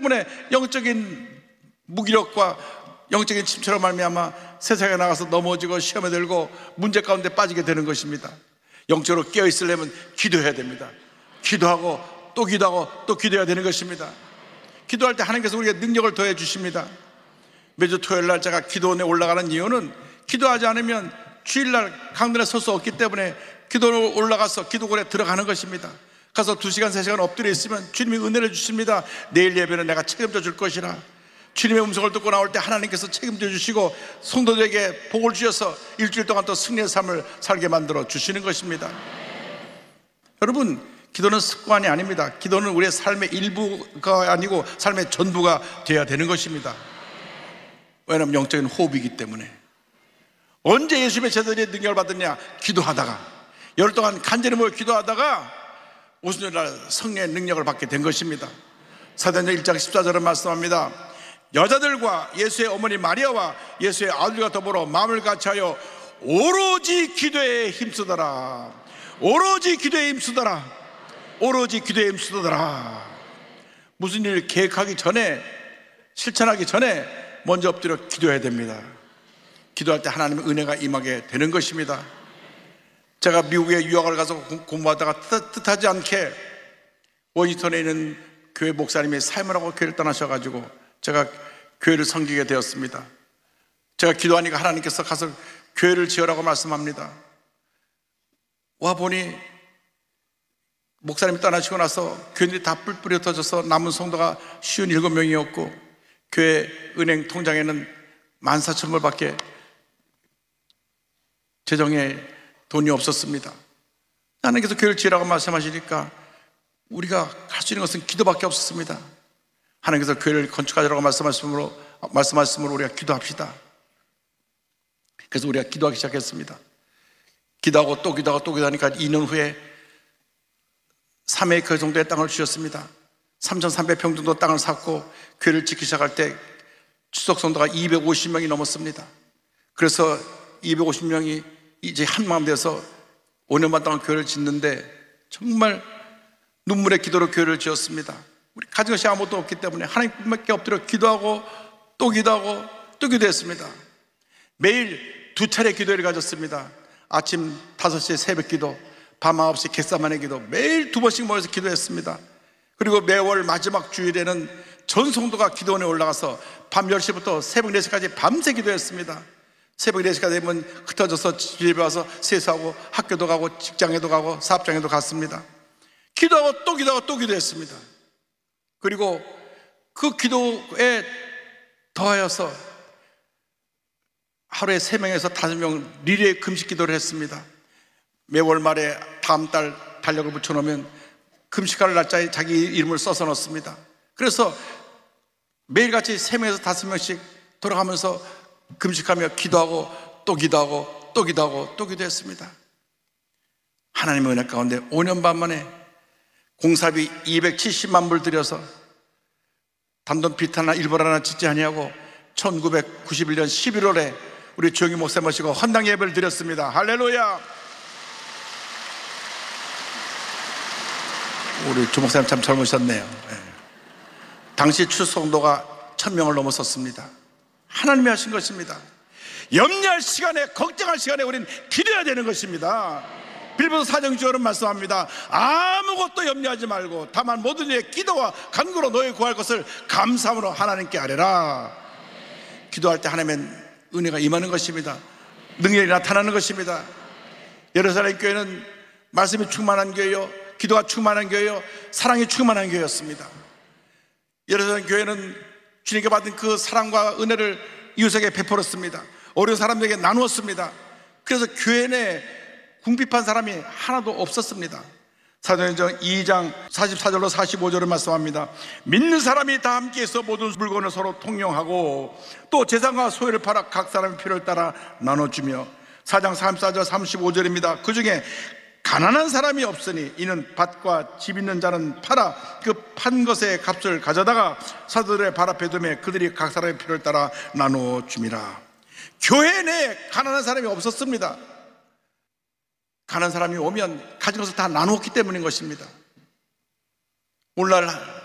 때문에 영적인 무기력과 영적인 침체로 말미암아 세상에 나가서 넘어지고 시험에 들고 문제 가운데 빠지게 되는 것입니다. 영적으로 깨어있으려면 기도해야 됩니다. 기도하고 또 기도하고 또 기도해야 되는 것입니다. 기도할 때 하나님께서 우리에게 능력을 더해 주십니다. 매주 토요일날 제가 기도원에 올라가는 이유는 기도하지 않으면 주일날 강단에 설 수 없기 때문에 기도로 올라가서 기도원에 들어가는 것입니다. 가서 2시간 3시간 엎드려 있으면 주님이 은혜를 주십니다. 내일 예배는 내가 책임져 줄 것이라. 주님의 음성을 듣고 나올 때 하나님께서 책임져 주시고 성도들에게 복을 주셔서 일주일 동안 또 승리의 삶을 살게 만들어 주시는 것입니다. 여러분, 기도는 습관이 아닙니다. 기도는 우리의 삶의 일부가 아니고 삶의 전부가 되어야 되는 것입니다. 왜냐하면 영적인 호흡이기 때문에. 언제 예수님의 제자들이 능력을 받았냐? 기도하다가, 열흘 동안 간절히 모여 기도하다가 오순절날 성령의 능력을 받게 된 것입니다. 사도행전 1장 14절은 말씀합니다. 여자들과 예수의 어머니 마리아와 예수의 아들과 더불어 마음을 같이하여 오로지 기도에 힘쓰더라. 오로지 기도에 힘쓰더라. 오로지 기도에 힘쓰더라. 무슨 일을 계획하기 전에, 실천하기 전에 먼저 엎드려 기도해야 됩니다. 기도할 때 하나님의 은혜가 임하게 되는 것입니다. 제가 미국에 유학을 가서 공부하다가 뜻하지 않게 워싱턴에 있는 교회 목사님이 사임을 하고 교회를 떠나셔가지고 제가 교회를 섬기게 되었습니다. 제가 기도하니까 하나님께서 가서 교회를 지으라고 말씀합니다. 와보니 목사님이 떠나시고 나서 교인들이 다 뿔뿔이 흩어져서 남은 성도가 57명이었고 교회 은행 통장에는 14,000불밖에 재정에 돈이 없었습니다. 하나님께서 교회를 지으라고 말씀하시니까 우리가 할 수 있는 것은 기도밖에 없었습니다. 하나님께서 교회를 건축하라고 말씀하심으로 우리가 기도합시다. 그래서 우리가 기도하기 시작했습니다. 기도하고 또 기도하고 또 기도하니까 2년 후에 3에이커 정도의 땅을 주셨습니다. 3,300평 정도 땅을 샀고 교회를 짓기 시작할 때 추석 성도가 250명이 넘었습니다. 그래서 250명이 이제 한마음 돼서 5년 반 동안 교회를 짓는데 정말 눈물의 기도로 교회를 지었습니다. 우리 가진 것이 아무것도 없기 때문에 하나님께 엎드려 기도하고 또 기도하고 또 기도했습니다. 매일 2차례 기도회를 가졌습니다. 아침 5시에 새벽 기도, 밤 9시 겟세마네 기도, 매일 2번씩 모여서 기도했습니다. 그리고 매월 마지막 주일에는 전 성도가 기도원에 올라가서 밤 10시부터 새벽 4시까지 밤새 기도했습니다. 새벽 4시까지 되면 흩어져서 집에 와서 세수하고 학교도 가고 직장에도 가고 사업장에도 갔습니다. 기도하고 또 기도하고 또 기도했습니다. 그리고 그 기도에 더하여서 하루에 3명에서 5명 리레이 금식 기도를 했습니다. 매월 말에 다음 달 달력을 붙여놓으면 금식할 날짜에 자기 이름을 써서 넣습니다. 그래서 매일같이 3명에서 5명씩 돌아가면서 금식하며 기도하고 또 기도하고 또 기도하고 또 기도했습니다. 하나님의 은혜 가운데 5년 반 만에 공사비 270만 불 들여서 단돈빚 하나 1불 하나 짓지 아니하고 1991년 11월에 우리 조영희 목사 모시고 헌당 예배를 드렸습니다. 할렐루야. 우리 조 목사님 참 젊으셨네요. 당시 출석도가 1000명을 넘어섰습니다. 하나님이 하신 것입니다. 염려할 시간에, 걱정할 시간에 우리는 기도해야 되는 것입니다. 빌보서 4장 6절은 말씀합니다. 아무것도 염려하지 말고 다만 모든 일에 기도와 간구로 너희 구할 것을 감사함으로 하나님께 아뢰라. 기도할 때 하나님의 은혜가 임하는 것입니다. 능력이 나타나는 것입니다. 예루살렘 교회는 말씀이 충만한 교회요, 기도가 충만한 교회요, 사랑이 충만한 교회였습니다. 예루살렘 교회는 주님께 받은 그 사랑과 은혜를 이웃에게 베풀었습니다. 어려운 사람들에게 나누었습니다. 그래서 교회 내 궁핍한 사람이 하나도 없었습니다. 사도행전 2장 44절로 45절을 말씀합니다. 믿는 사람이 다 함께해서 모든 물건을 서로 통용하고 또 재산과 소유를 팔아 각 사람의 필요를 따라 나눠주며 4장 34절 35절입니다. 그 중에 가난한 사람이 없으니 이는 밭과 집 있는 자는 팔아 그 판 것의 값을 가져다가 사도들의 발 앞에 두매 그들이 각 사람의 필요를 따라 나누어 줌이라. 교회 내에 가난한 사람이 없었습니다. 가난한 사람이 오면 가진 것을 다 나누었기 때문인 것입니다. 오늘날